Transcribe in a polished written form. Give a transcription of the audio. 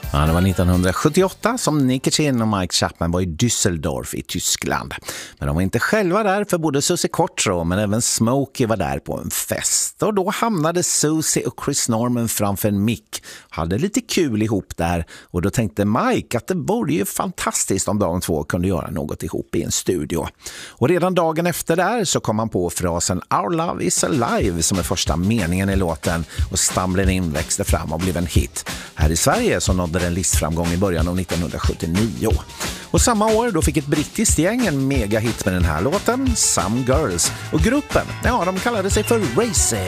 Ja, det var 1978 som Nicky Chinn och Mike Chapman var i Düsseldorf i Tyskland. Men de var inte själva där, för både Susie Quattro men även Smokey var där på en fest. Och då hamnade Susie och Chris Norman framför en mick. Hade lite kul ihop där, och då tänkte Mike att det vore ju fantastiskt om de två kunde göra något ihop i en studio. Och redan dagen efter där så kom han på frasen Our Love is Alive som är första meningen i låten, och Stumbling In växte fram och blev en hit. Här i Sverige så nådde en listframgång i början av 1979. Och samma år då fick ett brittiskt gäng en megahit med den här låten, Some Girls. Och gruppen, ja, de kallade sig för Racing.